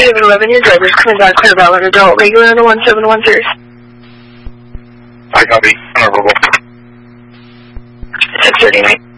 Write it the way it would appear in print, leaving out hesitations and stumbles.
David 11, your driver is coming back clear about Lauderdale, regular in the 1713. I copy. Honorable. 639.